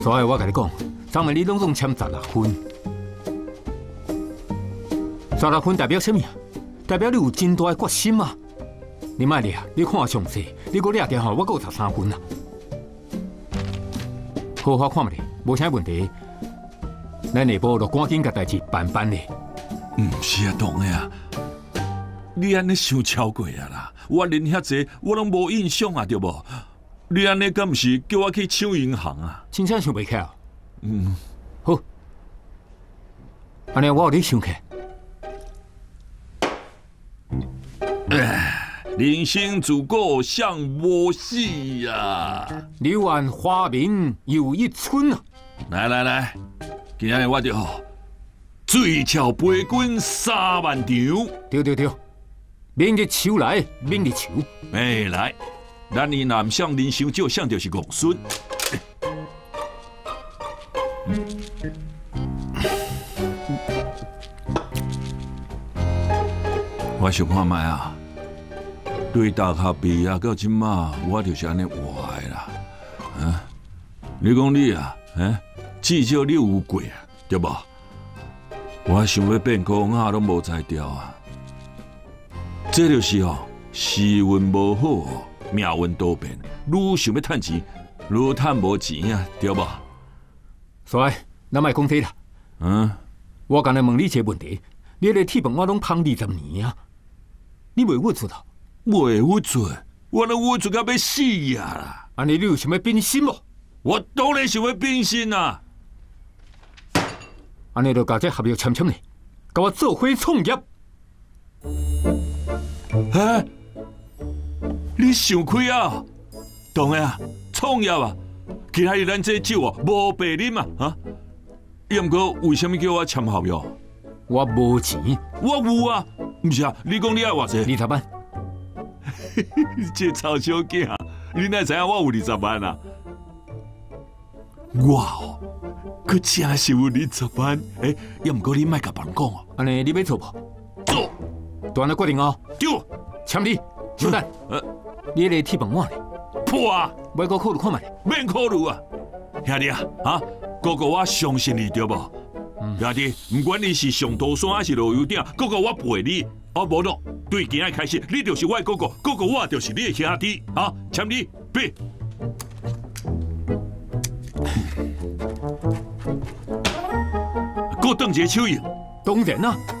所以我甲你讲，昨晚你拢总签16分，16分代表什么啊？代表你有真大的决心啊！你卖掠，你看详细，你搁掠掉吼，我搁有13分啊！好好看嘛咧，无啥问题。咱下晡就赶紧甲代志办咧。 是啊，当的啊。你安尼想超过啊啦！我连遐济我拢无印象啊，对无？你安尼敢毋是叫我去抢银行啊？ 真正想袂起啊！好，安尼我有你想起。 人生自古尚无死啊！ 柳暗花明又一村啊！ 来，今日我就水桥陪君3万场。 对，明日求来，明日求。 来，咱以南向人生照相就是戆孙。我想看卖啊，对大学毕业到今嘛，我就是安尼活的啦。你讲你啊，至少你有过啊，对无？我想要变公啊，拢无才调啊。这就是时运无好，命运多变，愈想要趁钱，愈趁无钱啊，对无？ 所以，咱莫讲这啦。我刚才问你一个问题，你的铁饭我拢芳20年啊，你袂悟出啊？ 袂悟出，我都悟出到要死啊啦！ 安尼你有想要变心无？我当然想要变心啊！ 安尼就甲这合约签咧，甲我做伙创业。 你想开啊？当然啊，创业啊，其他咱这酒啊，无白啉啊！要毋过为什么叫我签合约？ 我无钱。 我有啊，毋是啊？你讲你爱偌济 ？20万。 这臭小囝，你哪知影我有20万啊？我可真是有20万。要毋过你莫甲别人讲哦。 安尼你要做无？ 做。 就安尼决定哦。 对。 签你。小蛋。你个铁饭碗咧？ 破啊！ 要搁考虑看卖。 免考虑啊，兄弟啊，哥哥我相信你对无？兄弟，不管你是上刀山还是落油鼎，哥哥我陪你。无咯，对今仔开始，你就是我的哥哥，哥哥我就是你的兄弟。签你别。搁当一个手印。 当然啊。